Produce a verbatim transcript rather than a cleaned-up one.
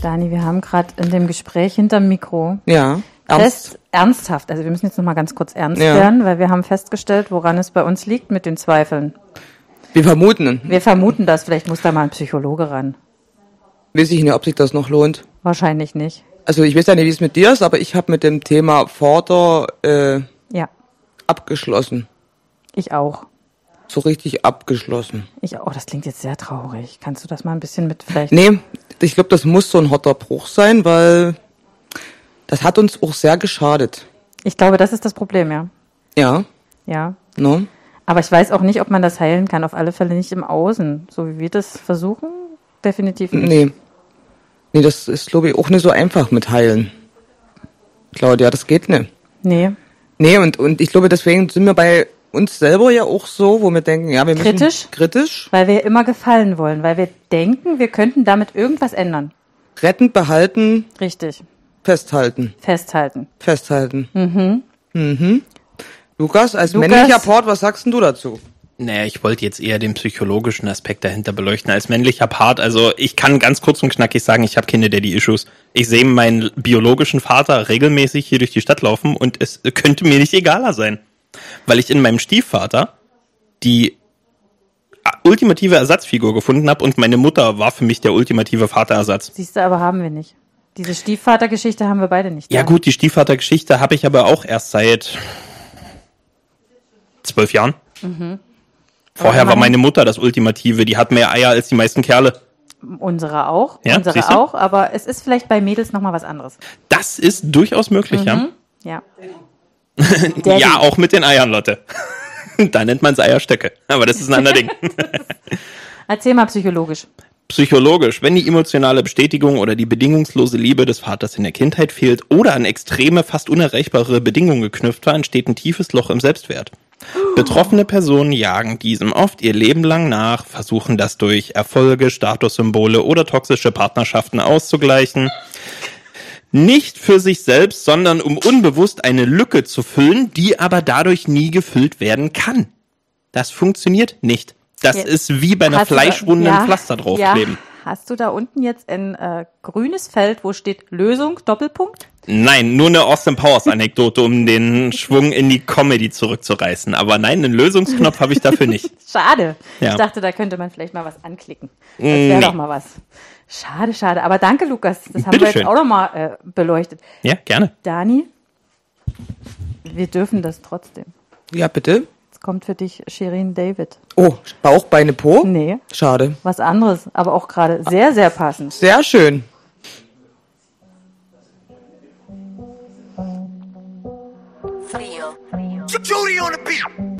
Dani, wir haben gerade in dem Gespräch hinterm Mikro Ja, ernst. ernst. ernsthaft, also wir müssen jetzt nochmal ganz kurz ernst Ja. werden, weil wir haben festgestellt, woran es bei uns liegt mit den Zweifeln. Wir vermuten. Wir vermuten das, vielleicht muss da mal ein Psychologe ran. Weiß ich nicht, ob sich das noch lohnt. Wahrscheinlich nicht. Also ich weiß ja nicht, wie es mit dir ist, aber ich habe mit dem Thema Vater äh, Ja, abgeschlossen. ich auch. So richtig abgeschlossen. Ich auch. Das klingt jetzt sehr traurig. Kannst du das mal ein bisschen mit vielleicht... Nee, ich glaube, das muss so ein harter Bruch sein, weil das hat uns auch sehr geschadet. Ich glaube, das ist das Problem, ja. Ja, Ja. ne? Aber ich weiß auch nicht, ob man das heilen kann. Auf alle Fälle nicht im Außen. So wie wir das versuchen, definitiv nicht. Nee. Nee, das ist, glaube ich, auch nicht so einfach mit heilen. Claudia, das geht nicht. Nee. Nee, und, und ich glaube, deswegen sind wir bei uns selber ja auch so, wo wir denken, ja, wir müssen... Kritisch? Kritisch. Weil wir immer gefallen wollen. Weil wir denken, wir könnten damit irgendwas ändern. Retten, behalten, Richtig. festhalten. Festhalten. Festhalten. Mhm. Mhm. Lukas, als Lukas? männlicher Part, was sagst denn du dazu? Naja, ich wollte jetzt eher den psychologischen Aspekt dahinter beleuchten als männlicher Part. Also ich kann ganz kurz und knackig sagen, ich habe keine Daddy-Issues. Ich sehe meinen biologischen Vater regelmäßig hier durch die Stadt laufen und es könnte mir nicht egaler sein. Weil ich in meinem Stiefvater die ultimative Ersatzfigur gefunden habe und meine Mutter war für mich der ultimative Vaterersatz. Siehst du, aber haben wir nicht. Diese Stiefvatergeschichte haben wir beide nicht. Ja Dani. gut, die Stiefvatergeschichte habe ich aber auch erst seit zwölf Jahren. Mhm. Vorher Aber war immerhin- meine Mutter das Ultimative, die hat mehr Eier als die meisten Kerle. Unsere auch. Ja, Unsere siehst du? auch. Aber es ist vielleicht bei Mädels nochmal was anderes. Das ist durchaus möglich, ja. Ja. Ja, auch mit den Eiern, Lotte. Da nennt man es Eierstöcke. Aber das ist ein anderes Ding. Erzähl mal psychologisch. Psychologisch, wenn die emotionale Bestätigung oder die bedingungslose Liebe des Vaters in der Kindheit fehlt oder an extreme, fast unerreichbare Bedingungen geknüpft war, entsteht ein tiefes Loch im Selbstwert. Betroffene Personen jagen diesem oft ihr Leben lang nach, versuchen das durch Erfolge, Statussymbole oder toxische Partnerschaften auszugleichen. Nicht für sich selbst, sondern um unbewusst eine Lücke zu füllen, die aber dadurch nie gefüllt werden kann. Das funktioniert nicht. Das Ja. ist wie bei einer Hast du da- Fleischwunde ja, ein Pflaster draufkleben. Ja. Hast du da unten jetzt ein äh, grünes Feld, wo steht Lösung, Doppelpunkt? Nein, nur eine Austin Powers Anekdote, um den Schwung in die Comedy zurückzureißen. Aber nein, einen Lösungsknopf habe ich dafür nicht. Schade. Ja. Ich dachte, da könnte man vielleicht mal was anklicken. Das Mm, wäre nee. doch mal was. Schade, schade. Aber danke, Lukas. Das haben wir Bitteschön. jetzt auch noch mal äh, beleuchtet. Ja, gerne. Dani, wir dürfen das trotzdem. Ja, bitte. Jetzt kommt für dich Shirin David. Oh, Bauch, Beine, Po? Nee, Schade. was anderes, aber auch gerade sehr, sehr passend. Sehr schön. Judy on the beat.